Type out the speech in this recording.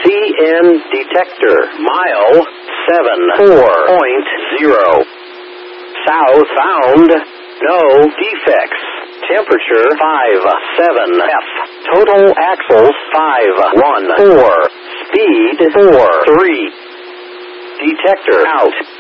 CN detector. Mile 74.0. Southbound. No defects. Temperature 57F. Total axles 514. Speed 43. Detector out.